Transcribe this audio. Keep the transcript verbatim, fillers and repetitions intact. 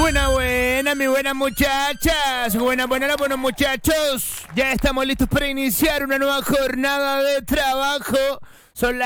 Buena, buena, mi buenas muchachas. Buena, buena, buenos muchachos. Ya estamos listos para iniciar una nueva jornada de trabajo. Son las